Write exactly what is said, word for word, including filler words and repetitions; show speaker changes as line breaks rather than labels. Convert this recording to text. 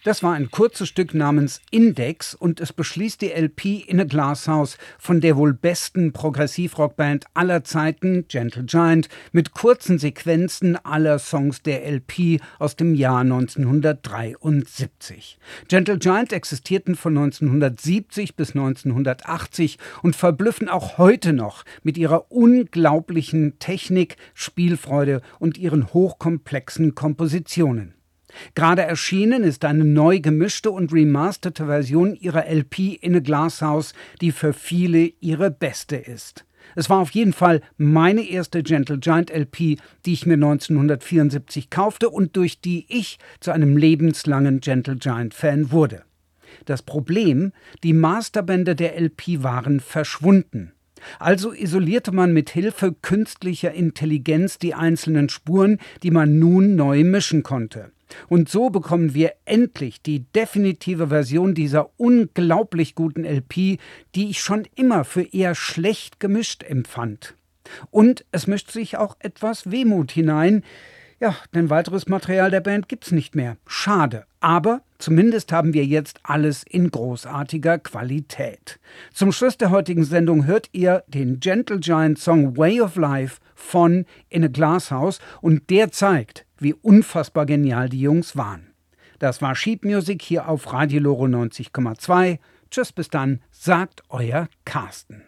Das war ein kurzes Stück namens Index und es beschließt die L P In a Glass House von der wohl besten Progressivrockband aller Zeiten, Gentle Giant, mit kurzen Sequenzen aller Songs der L P aus dem Jahr neunzehnhundertdreiundsiebzig. Gentle Giant existierten von neunzehnhundertsiebzig bis neunzehnhundertachtzig und verblüffen auch heute noch mit ihrer unglaublichen Technik, Spielfreude und ihren hochkomplexen Kompositionen. Gerade erschienen ist eine neu gemischte und remasterte Version ihrer L P In a Glass House, die für viele ihre beste ist. Es war auf jeden Fall meine erste Gentle Giant L P, die ich mir neunzehnhundertvierundsiebzig kaufte und durch die ich zu einem lebenslangen Gentle Giant Fan wurde. Das Problem: Die Masterbänder der L P waren verschwunden. Also isolierte man mit Hilfe künstlicher Intelligenz die einzelnen Spuren, die man nun neu mischen konnte. Und so bekommen wir endlich die definitive Version dieser unglaublich guten L P, die ich schon immer für eher schlecht gemischt empfand. Und es mischt sich auch etwas Wehmut hinein. Ja, denn weiteres Material der Band gibt's nicht mehr. Schade. Aber zumindest haben wir jetzt alles in großartiger Qualität. Zum Schluss der heutigen Sendung hört ihr den Gentle Giant Song Way of Life von In a Glass House und der zeigt, wie unfassbar genial die Jungs waren. Das war Sheet Music hier auf Radio Loro neunzig Komma zwei. Tschüss, bis dann, sagt euer Carsten.